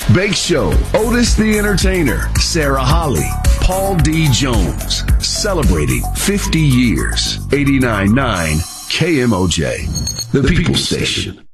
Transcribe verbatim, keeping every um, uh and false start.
Bake Show, Otis the Entertainer, Sarah Holly, Paul D. Jones, celebrating fifty years. eighty-nine point nine K M O J, the People Station.